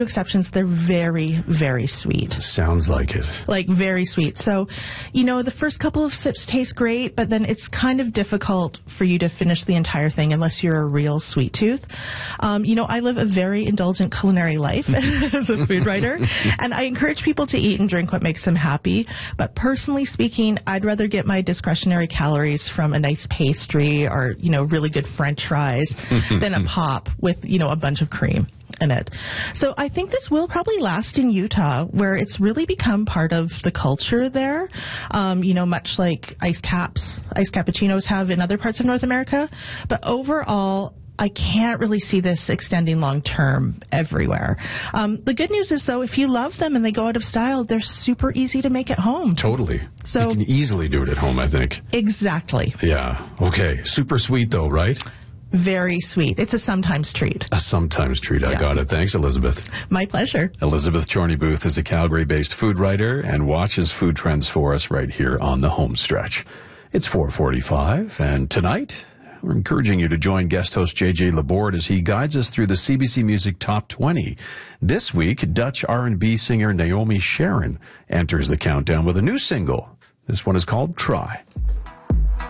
exceptions. They're very, very sweet. Sounds like it. Like very sweet. So, the first couple of sips taste great, but then it's kind of difficult for you to finish the entire thing unless you're a real sweet tooth. I live a very indulgent culinary life as a food writer, and I encourage people to eat and drink what makes them happy. But personally speaking, I'd rather get my discretionary calories from a nice pastry or, really good French fries than a pop with, a bunch of cream in it. So I think this will probably last in Utah, where it's really become part of the culture there, much like iced cappuccinos have in other parts of North America. But overall, I can't really see this extending long term everywhere. The good news is, though, if you love them and they go out of style, they're super easy to make at home. Totally. So you can easily do it at home, I think. Exactly. Yeah. Okay. Super sweet, though, right? Very sweet. It's a sometimes treat. A sometimes treat. I got it. Thanks, Elizabeth. My pleasure. Elizabeth Chorney Booth is a Calgary-based food writer and watches food trends for us right here on the home stretch. It's 4:45, and tonight we're encouraging you to join guest host J.J. Laborde as he guides us through the CBC Music Top 20. This week, Dutch R&B singer Naomi Sharon enters the countdown with a new single. This one is called Try.